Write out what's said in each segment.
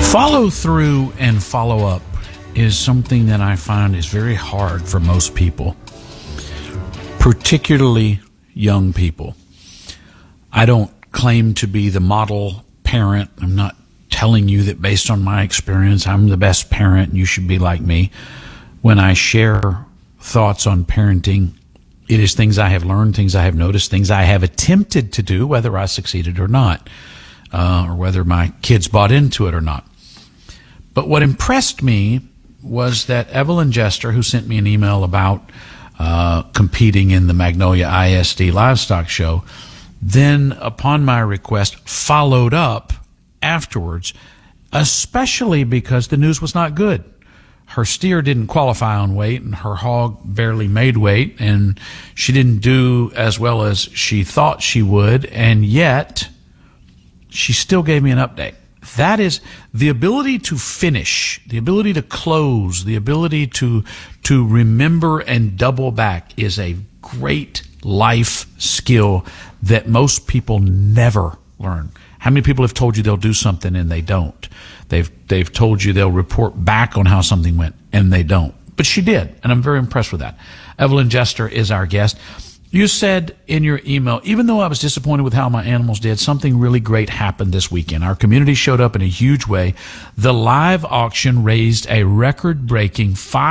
Follow through and follow up is something that I find is very hard for most people, particularly young people. I don't claim to be the model parent. I'm not telling you that based on my experience, I'm the best parent and you should be like me. When I share thoughts on parenting, it is things I have learned, things I have noticed, things I have attempted to do, whether I succeeded or not, or whether my kids bought into it or not. But what impressed me was that Evelyn Jester, who sent me an email about competing in the Magnolia ISD Livestock Show, then, upon my request, followed up afterwards, especially because the news was not good. Her steer didn't qualify on weight, and her hog barely made weight, and she didn't do as well as she thought she would, and yet she still gave me an update. That is the ability to finish, the ability to close, the ability to remember and double back is a great life skill that most people never learn. How many people have told you they'll do something and they don't? They've told you they'll report back on how something went and they don't. But she did, and I'm very impressed with that. Evelyn Jester is our guest. You said in your email, even though I was disappointed with how my animals did, something really great happened this weekend. Our community showed up in a huge way. The live auction raised a record-breaking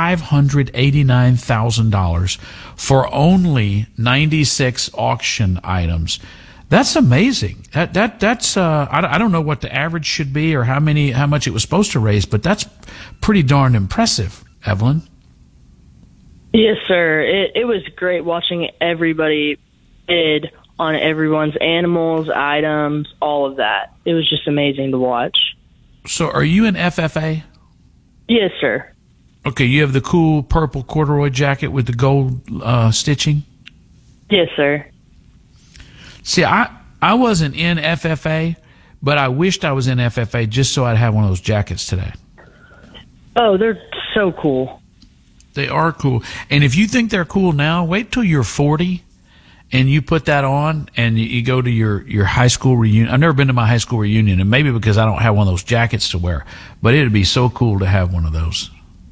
$589,000 for only 96 auction items. That's amazing. That's I don't know what the average should be or how much it was supposed to raise, but that's pretty darn impressive, Evelyn. Yes, sir. It was great watching everybody bid on everyone's animals, items, all of that. It was just amazing to watch. So are you an FFA? Yes, sir. Okay, you have the cool purple corduroy jacket with the gold stitching? Yes, sir. See, I wasn't in FFA, but I wished I was in FFA just so I'd have one of those jackets today. Oh, they're so cool. They are cool. And if you think they're cool now, wait till you're 40 and you put that on and you go to your high school reunion. I've never been to my high school reunion, and maybe because I don't have one of those jackets to wear, but it'd be so cool to have one of those.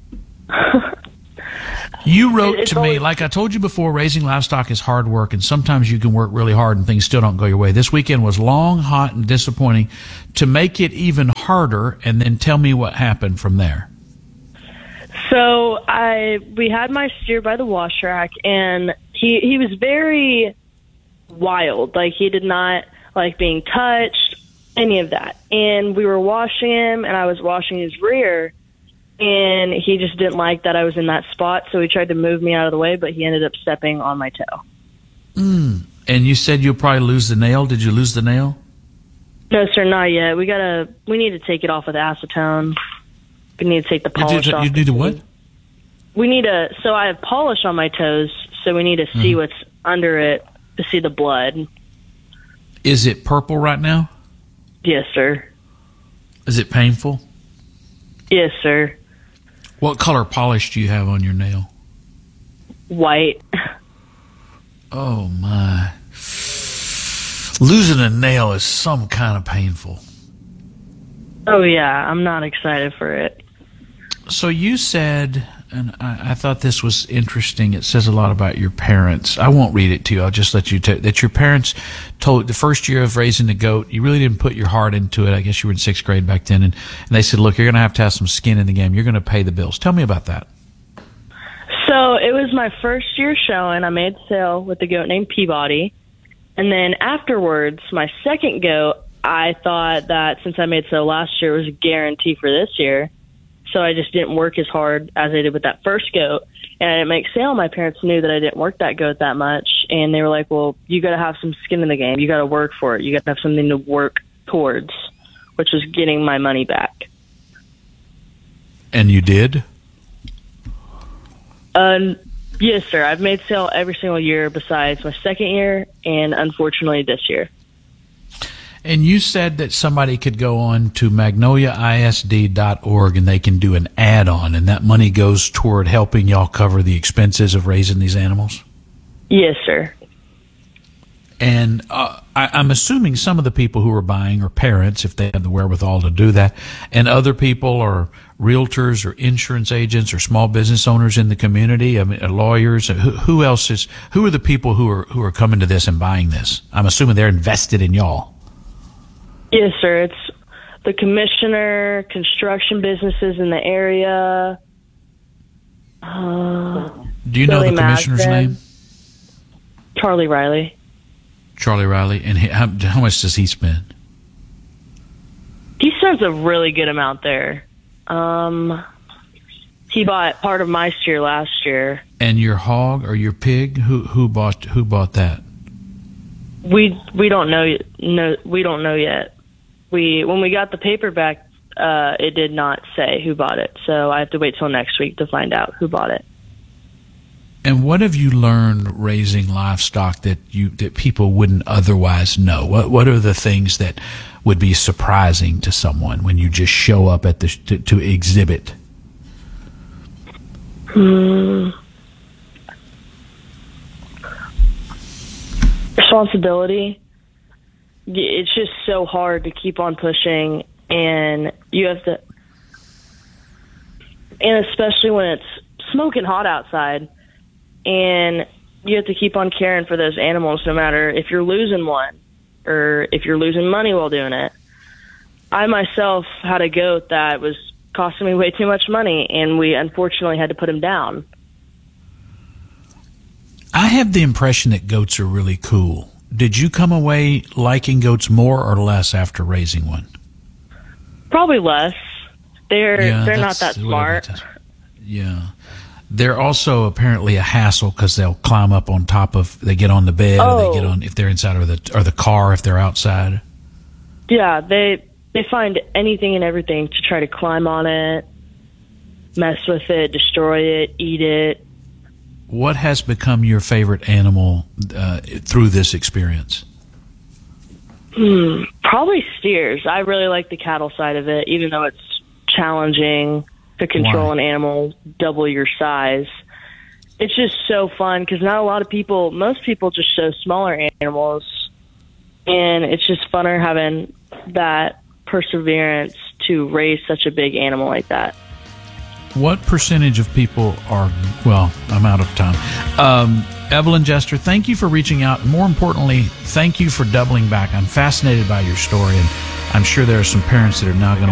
You wrote to me, like I told you before, raising livestock is hard work, and sometimes you can work really hard and things still don't go your way. This weekend was long, hot, and disappointing. To make it even harder, and then tell me what happened from there. So we had my steer by the wash rack, and he was very wild. Like, he did not like being touched, any of that. And we were washing him, and I was washing his rear, and he just didn't like that I was in that spot, so he tried to move me out of the way, but he ended up stepping on my toe. And you said you'll probably lose the nail. Did you lose the nail? No, sir, not yet. We need to take it off with acetone. We need to take the polish off. You need to what? So I have polish on my toes, so we need to see what's under it to see the blood. Is it purple right now? Yes, sir. Is it painful? Yes, sir. What color polish do you have on your nail? White. Oh, my. Losing a nail is some kind of painful. Oh, yeah. I'm not excited for it. So you said, and I thought this was interesting, it says a lot about your parents. I won't read it to you. I'll just let you that your parents told the first year of raising the goat, you really didn't put your heart into it. I guess you were in 6th grade back then. And they said, look, you're going to have some skin in the game. You're going to pay the bills. Tell me about that. So it was my first year showing. I made sale with a goat named Peabody. And then afterwards, my second goat, I thought that since I made sale last year, it was a guarantee for this year. So I just didn't work as hard as I did with that first goat. And I didn't make sale. My parents knew that I didn't work that goat that much. And they were like, well, you got to have some skin in the game. You got to work for it. You got to have something to work towards, which was getting my money back. And you did? Yes, sir. I've made sale every single year besides my second year and, unfortunately, this year. And you said that somebody could go on to magnoliaisd.org and they can do an add-on, and that money goes toward helping y'all cover the expenses of raising these animals? Yes, sir. And I'm assuming some of the people who are buying are parents, if they have the wherewithal to do that, and other people are realtors or insurance agents or small business owners in the community. I mean, lawyers. Who else is? Who are the people who are coming to this and buying this? I'm assuming they're invested in y'all. Yes, sir. It's the commissioner, construction businesses in the area. Do you know Billy the commissioner's Madsen. name? Charlie Riley. Charlie Riley. And how much does he spend? He spends a really good amount there. He bought part of my steer last year. And your hog or your pig? Who bought that? We don't know. No, we don't know yet. When we got the paper back, it did not say who bought it. So I have to wait till next week to find out who bought it. And what have you learned raising livestock that people wouldn't otherwise know? What are the things that would be surprising to someone when you just show up at to exhibit? Responsibility. It's just so hard to keep on pushing, and you have to, and especially when it's smoking hot outside, and you have to keep on caring for those animals no matter if you're losing one or if you're losing money while doing it. I myself had a goat that was costing me way too much money, and we unfortunately had to put him down. I have the impression that goats are really cool. Did you come away liking goats more or less after raising one? Probably less. They're not that smart. Yeah. They're also apparently a hassle because they'll climb up on top of, they get on the bed, or they get on, if they're inside, or the car if they're outside. Yeah, they find anything and everything to try to climb on it, mess with it, destroy it, eat it. What has become your favorite animal through this experience? Probably steers. I really like the cattle side of it, even though it's challenging to control an animal double your size. It's just so fun because not a lot of people, most people just show smaller animals, and it's just funner having that perseverance to raise such a big animal like that. What percentage of people are, well, I'm out of time. Evelyn Jester, thank you for reaching out. More importantly, thank you for doubling back. I'm fascinated by your story, and I'm sure there are some parents that are now going to